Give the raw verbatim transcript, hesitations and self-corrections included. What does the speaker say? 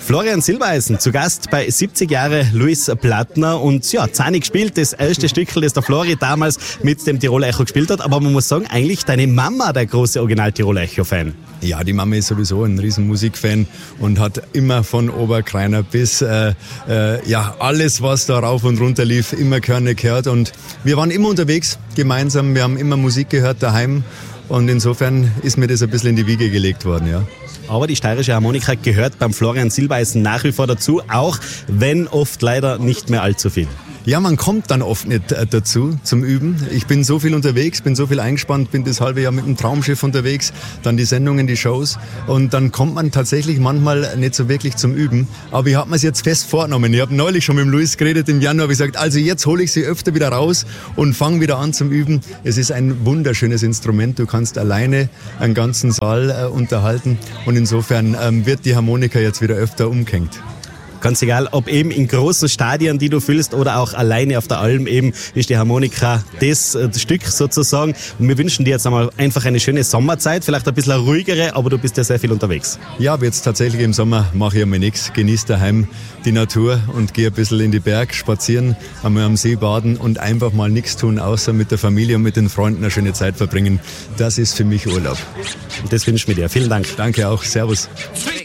Florian Silbereisen, zu Gast bei siebzig Jahre Luis Plattner und ja, zahnig gespielt, das erste Stückchen, das der Flori damals mit dem Tiroler Echo gespielt hat, aber man muss sagen, eigentlich deine Mama der große Original-Tiroler Echo-Fan. Ja, die Mama ist sowieso ein riesen Musikfan und hat immer von Oberkreiner bis äh, äh, ja alles, was da rauf und runter lief, immer gerne gehört und wir waren immer unterwegs gemeinsam, wir haben immer Musik gehört daheim und insofern ist mir das ein bisschen in die Wiege gelegt worden, ja. Aber die steirische Harmonika gehört beim Florian Silbereisen nach wie vor dazu, auch wenn oft leider nicht mehr allzu viel. Ja, man kommt dann oft nicht äh, dazu zum Üben. Ich bin so viel unterwegs, bin so viel eingespannt, bin das halbe Jahr mit dem Traumschiff unterwegs, dann die Sendungen, die Shows und dann kommt man tatsächlich manchmal nicht so wirklich zum Üben. Aber ich habe mir es jetzt fest vorgenommen. Ich habe neulich schon mit dem Luis geredet, im Januar habe ich gesagt, also jetzt hole ich sie öfter wieder raus und fange wieder an zum Üben. Es ist ein wunderschönes Instrument, du kannst alleine einen ganzen Saal äh, unterhalten und insofern ähm, wird die Harmonika jetzt wieder öfter umgehängt. Ganz egal, ob eben in großen Stadien, die du füllst, oder auch alleine auf der Alm, eben ist die Harmonika das, das Stück sozusagen. Und wir wünschen dir jetzt einmal einfach eine schöne Sommerzeit, vielleicht ein bisschen ruhigere, aber du bist ja sehr viel unterwegs. Ja, aber jetzt tatsächlich im Sommer mache ich einmal nichts, genieße daheim die Natur und gehe ein bisschen in die Berg spazieren, einmal am See baden und einfach mal nichts tun, außer mit der Familie und mit den Freunden eine schöne Zeit verbringen. Das ist für mich Urlaub. Und das wünschen wir dir. Vielen Dank. Danke auch. Servus.